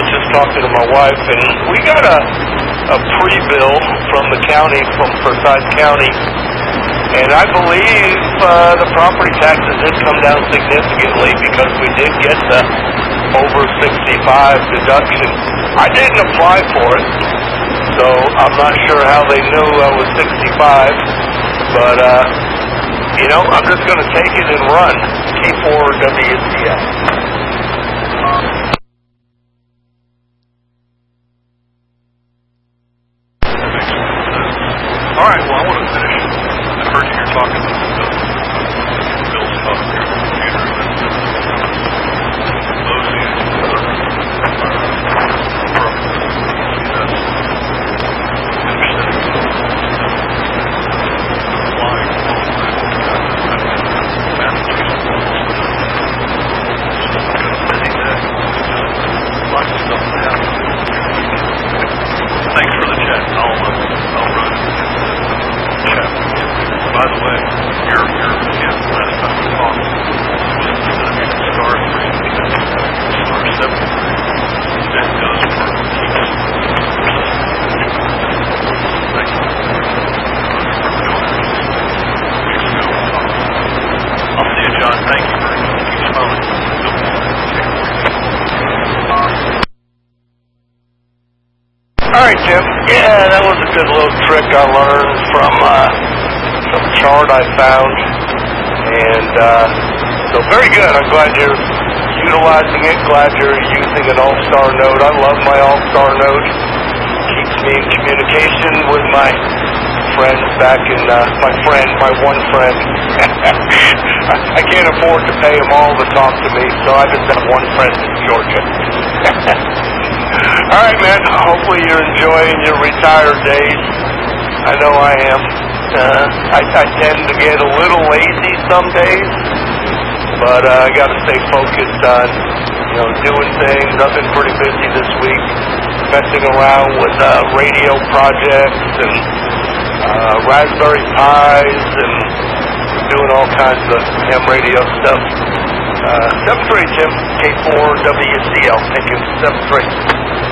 just talking to my wife, and we got a pre-bill from the county, from Forsyth County, and I believe the property taxes did come down significantly because we did get the over 65 deduction. I didn't apply for it, so I'm not sure how they knew I was 65, but I'm just going to take it and run. K4WCL. All right, well, I want to finish. I heard you here talking about Bill stuff here on the computer. Those who Thanks for the chat. I'll run it. Chat. By the way, your last time we talked, star 3, star 7. That goes for thank you. I'll see you, John. Thank you very much. Keep smiling. All right, Jim. Yeah, that was a good little trick I learned from some chart I found, and so very good. I'm glad you're utilizing it. Glad you're using an all-star node. I love my all-star node. Keeps me in communication with my friends back in my one friend. I can't afford to pay them all to talk to me, so I just have one friend in Georgia. All right, man. Hopefully you're enjoying your retired days. I know I am. I tend to get a little lazy some days, but I got to stay focused on, doing things. I've been pretty busy this week, messing around with radio projects and Raspberry Pis and doing all kinds of ham radio stuff. 7-3, Jim. K4WCL. Thank you. 7-3.